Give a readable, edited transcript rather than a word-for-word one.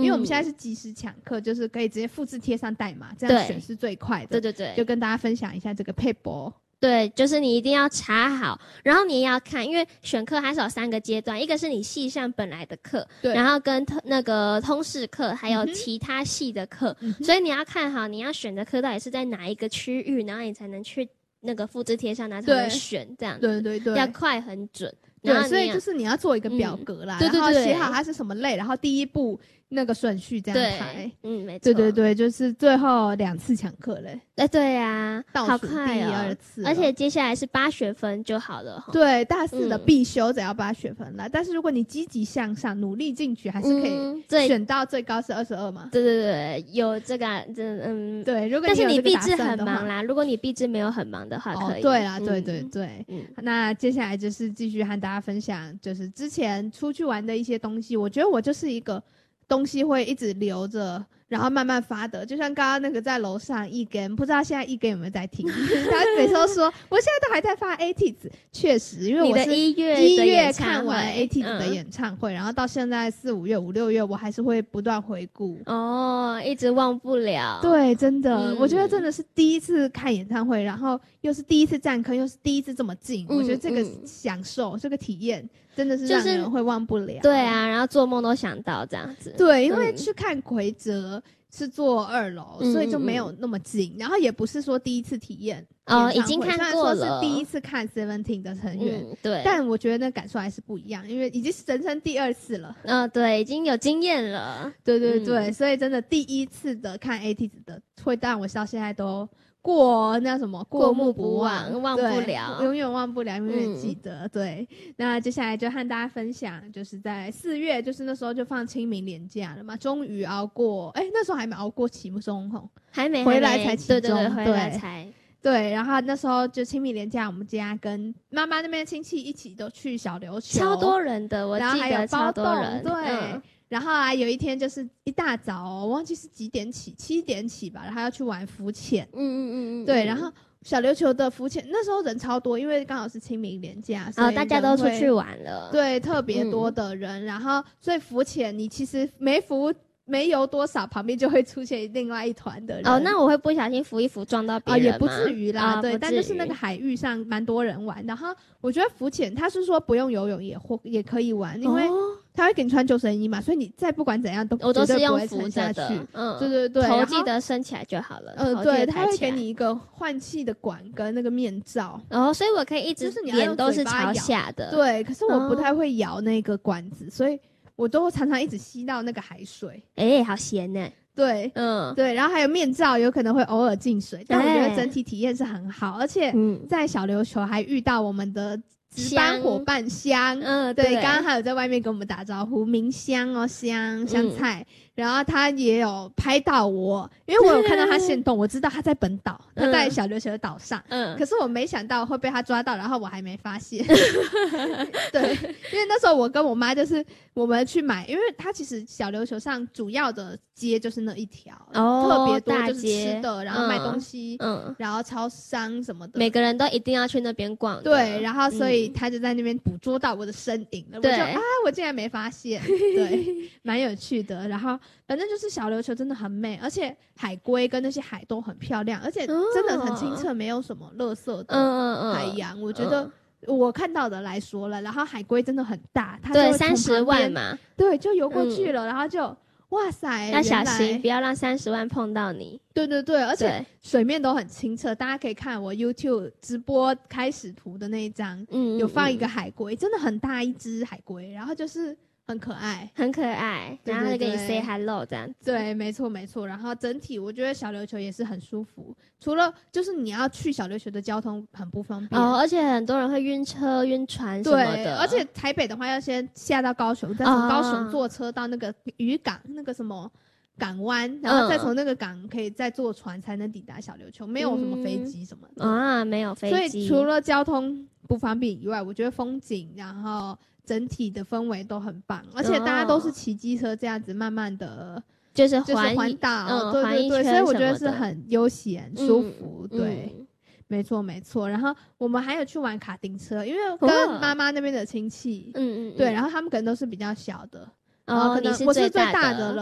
因为我们现在是即时抢课，就是可以直接复制贴上代码，这样选是最快的。 对对对， 就跟大家分享一下这个配博。 对，就是你一定要查好，然后你也要看，因为选课还是有3个阶段，一个是你系上本来的课，然后跟那个通识课，还有其他系的课，所以你要看好你要选的课到底是在哪一个区域，然后你才能去那个复制贴上，然后才能选这样子。对对对，要快很准。 对，所以就是你要做一个表格啦，然后写好它是什么类，然后第一步那个顺序这样排。没错。对对对，就是最后2次抢课嘞。 对啊， 倒数第2次， 而且接下来是8学分就好了。 对，大4的必修只要8学分啦。但是如果你积极向上，努力进取，还是可以选到最高是22嘛。 对对对，有这个对，如果但是你毕制很忙啦，如果你毕制没有很忙的话，可以。 对啦，对对对。那接下来就是继续和大家分享，就是之前出去玩的一些东西。我觉得我就是一个东西会一直留着，然后慢慢发的，就像刚刚那个在楼上一根，不知道现在一根有没有在听？他每次都说我现在都还在发 ATEEZ， 确实，因为我是1月看完 ATEEZ 的演唱会，然后到现在4、5月、5、6月，我还是会不断回顾。 一直忘不了。 对，真的，我觉得真的是第一次看演唱会，然后又是第一次站坑，又是第一次这么近，我觉得这个享受，这个体验真的是让人会忘不了。 对啊，然后做梦都想到这样子。 对，因为去看奎哲是坐2楼，所以就没有那么近，然后也不是说第一次体验已经看过了， 虽然说是第一次看 Seventeen 的成员， 对， 但我觉得那感受还是不一样，因为已经是人生第2次了。 对，已经有经验了。 对对对，所以真的第一次的看 ATEEZ 的，会让我到现在都过目不忘， 忘不了， 永远忘不了，永远记得。对，那接下来就和大家分享，就是在4月，就是那时候就放清明连假了嘛，终于熬过，那时候还没熬过期中吼， 还没回来才期中， 对，回来才。 对，然后那时候就清明连假，我们家跟妈妈那边的亲戚一起都去小琉球， 超多人的，我记得超多人， 对。然后有一天就是一大早我忘记是几点起，7点起吧，然后要去玩浮潜。对，然后小琉球的浮潜那时候人超多，因为刚好是清明连假，所以大家都出去玩了。 对，特别多的人，然后所以浮潜你其实没游多少，旁边就会出现另外一团的人。 那我会不小心浮一浮撞到别人吗？ 也不至于啦，对，但就是那个海域上蛮多人玩。然后我觉得浮潜，他是说不用游泳也可以玩，因为他会给你穿救生衣嘛，所以你再不管怎样我都是用浮着的。 对对对， 头记得升起来就好了。 对，他会给你一个换气的管跟那个面罩。 所以我可以一直脸都是朝下的。 对，可是我不太会摇那个管子，所以我都常常一直吸到那个海水。 好咸呢。 对，对，然后还有面罩，有可能会偶尔进水，但我觉得整体体验是很好，而且在小琉球还遇到我们的值班伙伴香，对，刚刚还有在外面跟我们打招呼，明香香菜，然后他也有拍到我，因为我有看到他限动，我知道他在本岛，他在小琉球的岛上，可是我没想到会被他抓到，然后我还没发现。对，因为那时候我跟我妈就是我们去买，因为他其实小琉球上主要的街就是那一条，特别多就是吃的，然后卖东西，然后超商什么的， 每个人都一定要去那边逛。 对，然后所以他就在那边捕捉到我的身影了，我就我竟然没发现，对，蛮有趣的。然后反正就是小琉球真的很美，而且海龟跟那些海都很漂亮，而且真的很清澈，没有什么垃圾的海洋。我觉得我看到的来说了，然后海龟真的很大，它对30万嘛， 对，就游过去了，然后就哇塞， 要小心，不要让30万碰到你。 对对对，而且水面都很清澈，大家可以看我 YouTube 直播开始图的那一张，有放一个海龟，真的很大一只海龟，然后就是很可爱， 很可爱，然后就跟你 say hello 这样子。 对，没错没错。然后整体我觉得小琉球也是很舒服，除了就是你要去小琉球的交通很不方便而且很多人会晕车晕船什么的。 对，而且台北的话要先下到高雄，再从高雄坐车到那个渔港那个什么港湾，然后再从那个港可以再坐船才能抵达小琉球，没有什么飞机什么的没有飞机。 所以除了交通不方便以外，我觉得风景然后整体的氛围都很棒，而且大家都是骑机车这样子慢慢的就是环岛，对对对，所以我觉得是很悠闲舒服，对。没错没错，然后我们还有去玩卡丁车，因为跟妈妈那边的亲戚，对，然后他们可能都是比较小的，然后可能我是最大的了。